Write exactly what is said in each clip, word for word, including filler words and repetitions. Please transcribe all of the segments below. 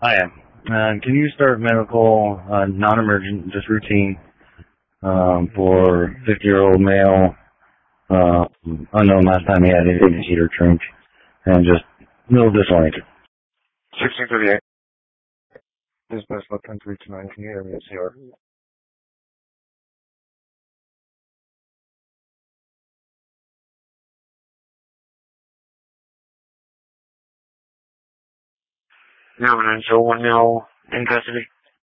I am. Uh, can you start medical, uh, non-emergent, just routine, um, for fifty-year-old male, uh, unknown last time he had anything to eat or drink, and just a little disoriented. sixteen thirty-eight. Dispatch left ten three two nine. Can you hear me? It's here. Now nine zero one now in custody.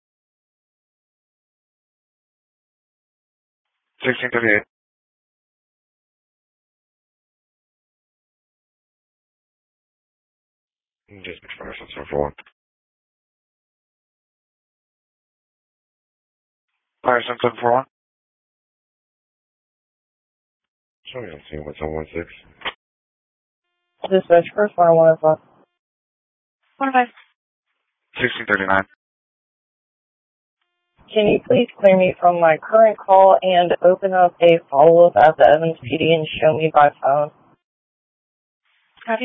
sixteen thirty-eight. Dispatch fire seven four one. Fire seven four one. Show me on scene with one six. Dispatch first one one five. one five. sixteen thirty-nine. Can you please clear me from my current call and open up a follow-up at the Evans P D and show me by phone? Copy.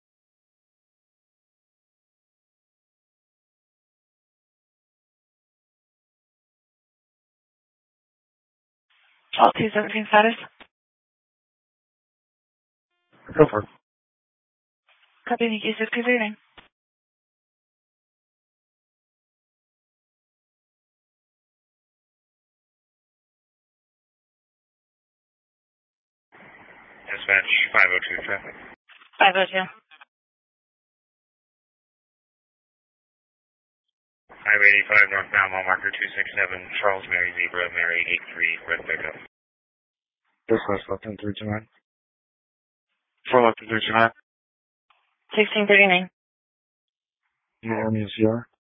All two seventeen status. Go for it. Copy, thank you. sixteen thirty-nine. Dispatch five oh two traffic. five oh two. Highway eighty-five northbound, mile marker two six seven, Charles Mary Zebra, Mary eight three, red pickup. Dispatch left ten three two nine. four left ten three two nine. sixteen thirty-nine. You hear me, C R?